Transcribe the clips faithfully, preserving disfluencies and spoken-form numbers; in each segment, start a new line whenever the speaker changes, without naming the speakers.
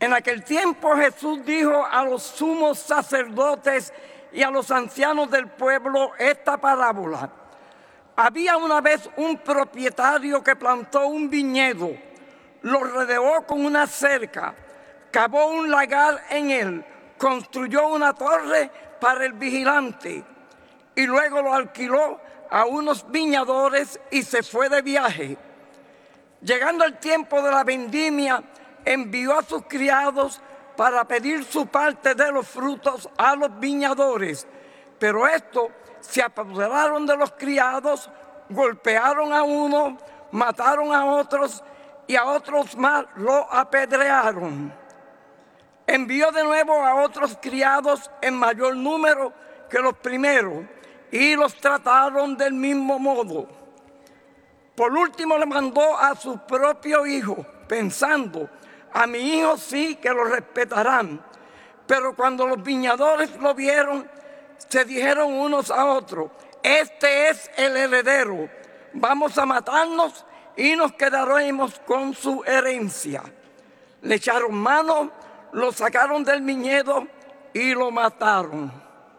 En aquel tiempo Jesús dijo a los sumos sacerdotes y a los ancianos del pueblo esta parábola. Había una vez un propietario que plantó un viñedo, lo rodeó con una cerca, cavó un lagar en él, construyó una torre para el vigilante y luego lo alquiló a unos viñadores y se fue de viaje. Llegando el tiempo de la vendimia, envió a sus criados para pedir su parte de los frutos a los viñadores. Pero estos se apoderaron de los criados, golpearon a uno, mataron a otros y a otros más lo apedrearon. Envió de nuevo a otros criados en mayor número que los primeros y los trataron del mismo modo. Por último le mandó a su propio hijo, pensando: a mi hijo sí que lo respetarán. Pero cuando los viñadores lo vieron, se dijeron unos a otros: este es el heredero, vamos a matarnos y nos quedaremos con su herencia. Le echaron mano, lo sacaron del viñedo y lo mataron.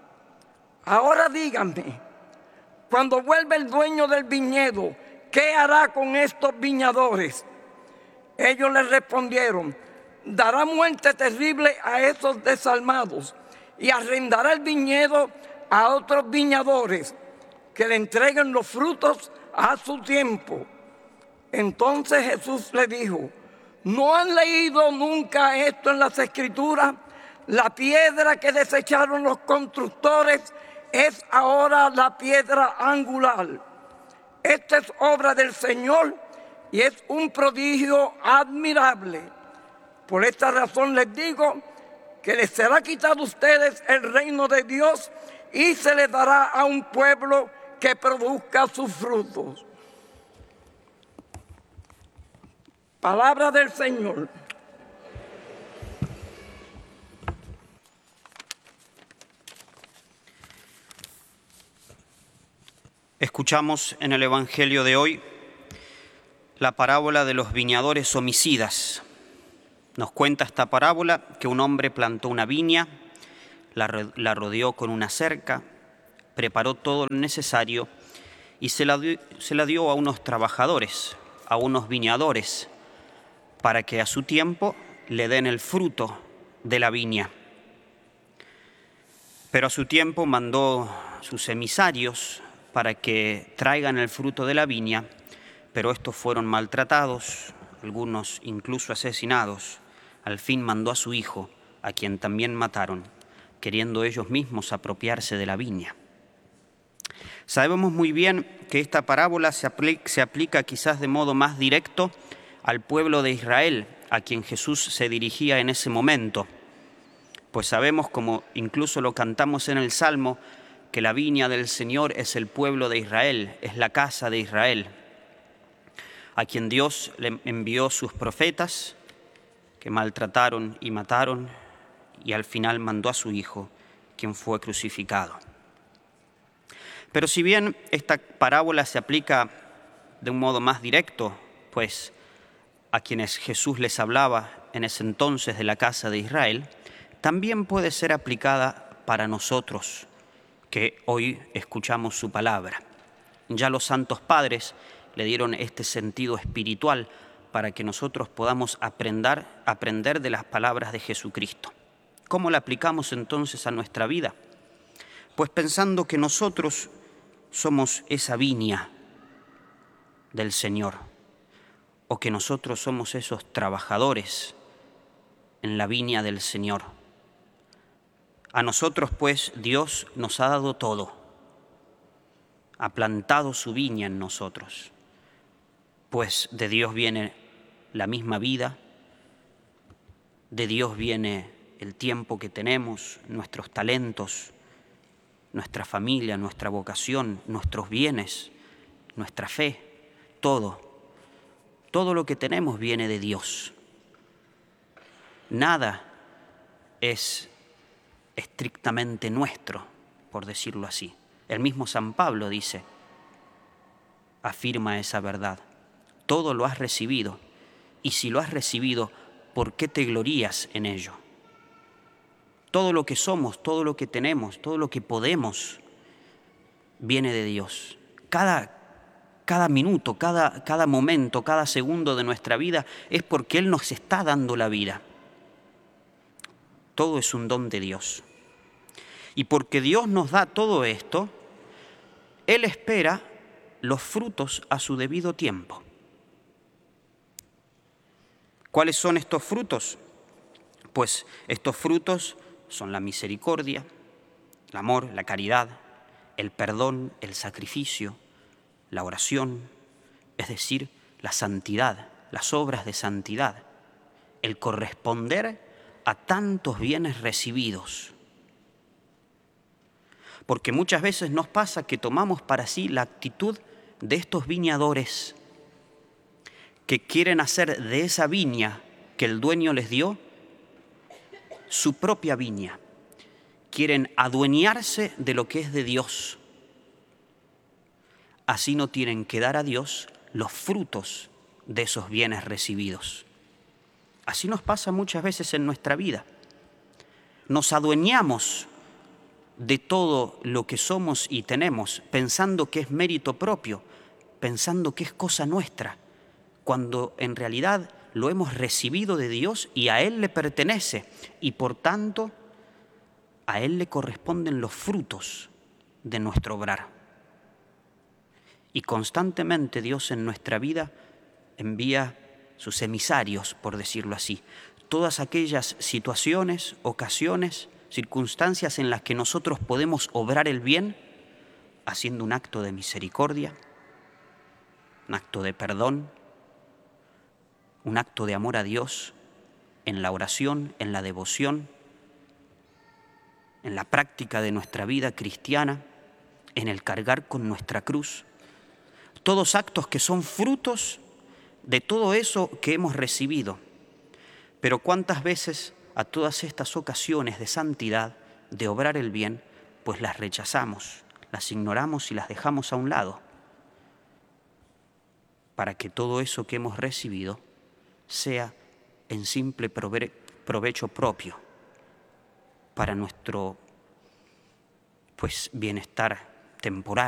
Ahora díganme, cuando vuelva el dueño del viñedo, ¿qué hará con estos viñadores? Ellos les respondieron: dará muerte terrible a esos desalmados y arrendará el viñedo a otros viñadores que le entreguen los frutos a su tiempo. Entonces Jesús le dijo: ¿no han leído nunca esto en las Escrituras? La piedra que desecharon los constructores es ahora la piedra angular. Esta es obra del Señor y es un prodigio admirable. Por esta razón les digo que les será quitado a ustedes el reino de Dios y se les dará a un pueblo que produzca sus frutos. Palabra del Señor.
Escuchamos en el Evangelio de hoy la parábola de los viñadores homicidas. Nos cuenta esta parábola que un hombre plantó una viña, la, la rodeó con una cerca, preparó todo lo necesario y se la, dio, se la dio a unos trabajadores, a unos viñadores, para que a su tiempo le den el fruto de la viña. Pero a su tiempo mandó sus emisarios para que traigan el fruto de la viña, pero estos fueron maltratados, algunos incluso asesinados. Al fin mandó a su hijo, a quien también mataron, queriendo ellos mismos apropiarse de la viña. Sabemos muy bien que esta parábola se aplica, se aplica quizás de modo más directo al pueblo de Israel, a quien Jesús se dirigía en ese momento. Pues sabemos, como incluso lo cantamos en el Salmo, que la viña del Señor es el pueblo de Israel, es la casa de Israel, a quien Dios le envió sus profetas, que maltrataron y mataron, y al final mandó a su Hijo, quien fue crucificado. Pero si bien esta parábola se aplica de un modo más directo, pues a quienes Jesús les hablaba en ese entonces de la casa de Israel, también puede ser aplicada para nosotros, que hoy escuchamos su palabra. Ya los santos padres le dieron este sentido espiritual para que nosotros podamos aprender, aprender de las palabras de Jesucristo. ¿Cómo la aplicamos entonces a nuestra vida? Pues pensando que nosotros somos esa viña del Señor, o que nosotros somos esos trabajadores en la viña del Señor. A nosotros, pues, Dios nos ha dado todo, ha plantado su viña en nosotros, pues de Dios viene la misma vida, de Dios viene el tiempo que tenemos, nuestros talentos, nuestra familia, nuestra vocación, nuestros bienes, nuestra fe, todo. Todo lo que tenemos viene de Dios. Nada es estrictamente nuestro, por decirlo así. El mismo San Pablo dice, afirma esa verdad. Todo lo has recibido, y si lo has recibido, ¿por qué te glorías en ello? Todo lo que somos, todo lo que tenemos, todo lo que podemos, viene de Dios. Cada, cada minuto, cada, cada momento, cada segundo de nuestra vida es porque Él nos está dando la vida. Todo es un don de Dios. Y porque Dios nos da todo esto, Él espera los frutos a su debido tiempo. ¿Cuáles son estos frutos? Pues estos frutos son la misericordia, el amor, la caridad, el perdón, el sacrificio, la oración, es decir, la santidad, las obras de santidad, el corresponder a tantos bienes recibidos. Porque muchas veces nos pasa que tomamos para sí la actitud de estos viñadores que quieren hacer de esa viña que el dueño les dio su propia viña. Quieren adueñarse de lo que es de Dios. Así no tienen que dar a Dios los frutos de esos bienes recibidos. Así nos pasa muchas veces en nuestra vida. Nos adueñamos de todo lo que somos y tenemos, pensando que es mérito propio, pensando que es cosa nuestra, cuando en realidad lo hemos recibido de Dios y a Él le pertenece, y por tanto a Él le corresponden los frutos de nuestro obrar. Y constantemente Dios en nuestra vida envía sus emisarios, por decirlo así, todas aquellas situaciones, ocasiones, circunstancias en las que nosotros podemos obrar el bien, haciendo un acto de misericordia, un acto de perdón, un acto de amor a Dios, en la oración, en la devoción, en la práctica de nuestra vida cristiana, en el cargar con nuestra cruz. Todos actos que son frutos de todo eso que hemos recibido. Pero cuántas veces a todas estas ocasiones de santidad, de obrar el bien, pues las rechazamos, las ignoramos y las dejamos a un lado, para que todo eso que hemos recibido sea en simple prove- provecho propio para nuestro pues, bienestar temporal.